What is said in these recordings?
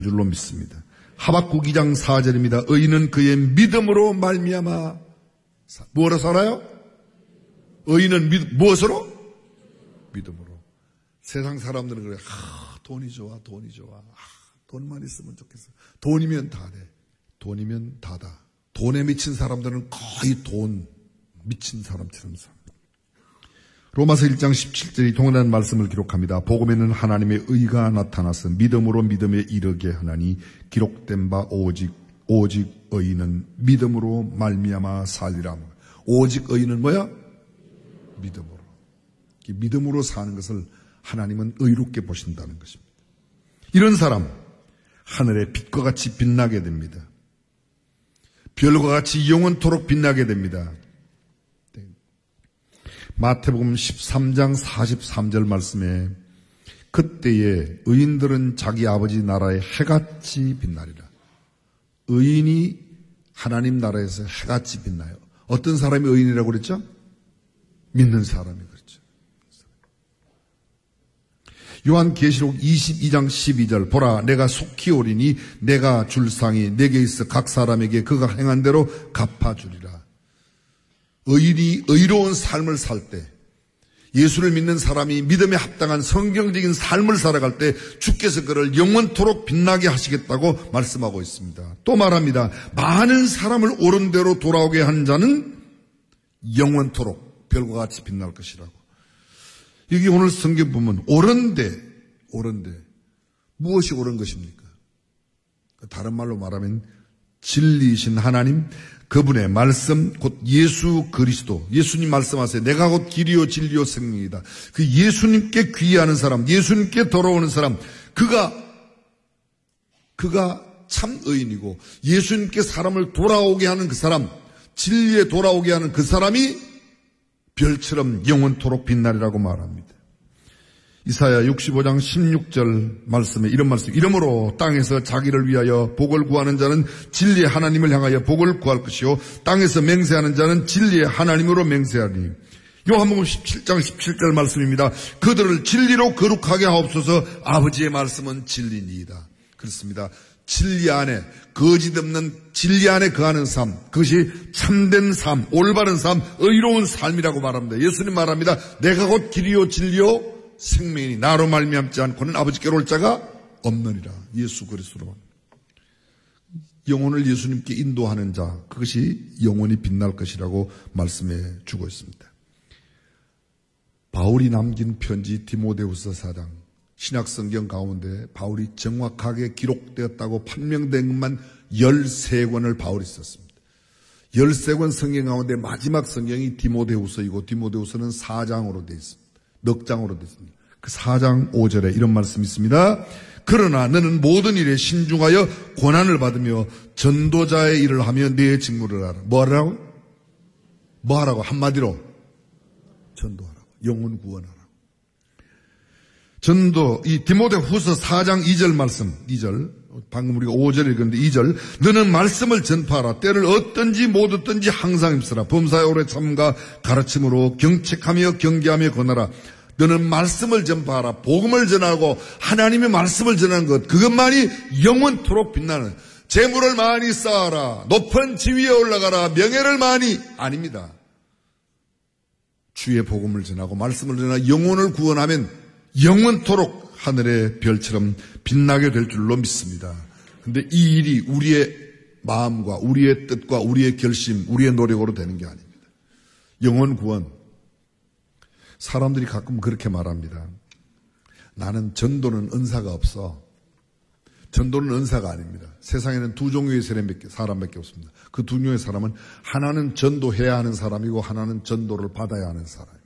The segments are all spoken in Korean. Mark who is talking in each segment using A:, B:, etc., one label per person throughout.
A: 줄로 믿습니다. 하박국 2장 4절입니다. 의인은 그의 믿음으로 말미암아 뭐로 살아요? 의인은 무엇으로? 믿음으로. 세상 사람들은 그래. 돈이 좋아, 돈이 좋아. 돈만 있으면 좋겠어. 돈이면 다 돼. 돈이면 다다. 돈에 미친 사람들은 거의 돈 미친 사람처럼 삽니다. 로마서 1장 17절이 동일한 말씀을 기록합니다. 복음에는 하나님의 의가 나타나서 믿음으로 믿음에 이르게 하나니 기록된 바 오직 의인은 믿음으로 말미암아 살리라. 오직 의인은 뭐야? 믿음으로. 믿음으로 사는 것을 하나님은 의롭게 보신다는 것입니다. 이런 사람 하늘의 빛과 같이 빛나게 됩니다. 별과 같이 영원토록 빛나게 됩니다. 마태복음 13장 43절 말씀에 그때에 의인들은 자기 아버지 나라에 해같이 빛나리라. 의인이 하나님 나라에서 해같이 빛나요. 어떤 사람이 의인이라고 그랬죠? 믿는 사람이 그렇죠. 요한계시록 22장 12절 보라 내가 속히 오리니 내가 줄 상이 내게 있어 각 사람에게 그가 행한 대로 갚아주리라. 의인이 의로운 삶을 살 때 예수를 믿는 사람이 믿음에 합당한 성경적인 삶을 살아갈 때 주께서 그를 영원토록 빛나게 하시겠다고 말씀하고 있습니다. 또 말합니다. 많은 사람을 옳은 대로 돌아오게 한 자는 영원토록 별과 같이 빛날 것이라고. 여기 오늘 성경 보면 옳은데 무엇이 옳은 것입니까? 다른 말로 말하면 진리이신 하나님 그분의 말씀 곧 예수 그리스도 예수님 말씀하세요. 내가 곧 길이요 진리요 생명이다. 그 예수님께 귀의하는 사람 예수님께 돌아오는 사람 그가 참 의인이고 예수님께 사람을 돌아오게 하는 그 사람 진리에 돌아오게 하는 그 사람이 별처럼 영원토록 빛나리라고 말합니다. 이사야 65장 16절 말씀에 이런 말씀 이러므로 땅에서 자기를 위하여 복을 구하는 자는 진리의 하나님을 향하여 복을 구할 것이요 땅에서 맹세하는 자는 진리의 하나님으로 맹세하리니 요한복음 17장 17절 말씀입니다. 그들을 진리로 거룩하게 하옵소서 아버지의 말씀은 진리니이다. 그렇습니다. 진리 안에 거짓 없는 진리 안에 거하는 삶 그것이 참된 삶 올바른 삶 의로운 삶이라고 말합니다. 예수님 말합니다. 내가 곧 길이요 진리요 생명이니 나로 말미암지 않고는 아버지께로 올 자가 없느니라. 예수 그리스도로 영혼을 예수님께 인도하는 자 그것이 영원히 빛날 것이라고 말씀해 주고 있습니다. 바울이 남긴 편지 디모데후서 4장 신약성경 가운데 바울이 정확하게 기록되었다고 판명된 것만 13권을 바울이 썼습니다. 13권 성경 가운데 마지막 성경이 디모데후서이고 디모데후서는 4장으로 되어 있습니다. 넉 장으로 되어 있습니다. 그 4장 5절에 이런 말씀이 있습니다. 그러나 너는 모든 일에 신중하여 고난을 받으며 전도자의 일을 하며 네 직무를 하라. 뭐 하라고? 뭐 하라고? 한마디로 전도하라고. 영혼 구원하라고. 전도 이 디모데후서 4장 2절 말씀 2절 방금 우리가 5절 읽었는데 2절 너는 말씀을 전파하라. 때를 어떤지 못 어떤지 항상 힘쓰라. 범사에 오래 참가 가르침으로 경책하며 경계하며 권하라. 너는 말씀을 전파하라. 복음을 전하고 하나님의 말씀을 전하는 것 그것만이 영원토록 빛나는 재물을 많이 쌓아라. 높은 지위에 올라가라. 명예를 많이 아닙니다. 주의 복음을 전하고 말씀을 전하고 영혼을 구원하면 영원토록 하늘의 별처럼 빛나게 될 줄로 믿습니다. 그런데 이 일이 우리의 마음과 우리의 뜻과 우리의 결심, 우리의 노력으로 되는 게 아닙니다. 영혼 구원. 사람들이 가끔 그렇게 말합니다. 나는 전도는 은사가 없어. 전도는 은사가 아닙니다. 세상에는 두 종류의 사람밖에 없습니다. 그 두 종류의 사람은 하나는 전도해야 하는 사람이고 하나는 전도를 받아야 하는 사람입니다.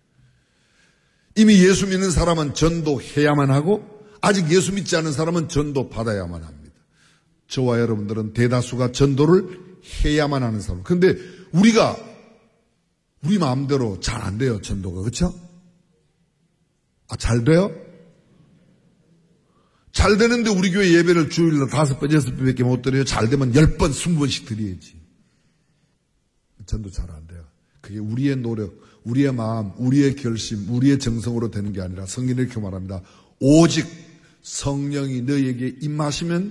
A: 이미 예수 믿는 사람은 전도해야만 하고 아직 예수 믿지 않은 사람은 전도 받아야만 합니다. 저와 여러분들은 대다수가 전도를 해야만 하는 사람. 그런데 우리 마음대로 잘 안 돼요. 전도가. 그렇죠? 잘 돼요? 잘 되는데 우리 교회 예배를 주일로 5번, 6번밖에 못 드려요. 잘 되면 10번, 20번씩 드려야지. 전도 잘 안 돼요. 그게 우리의 노력, 우리의 마음, 우리의 결심, 우리의 정성으로 되는 게 아니라 성경이 이렇게 말합니다. 오직 성령이 너에게 임하시면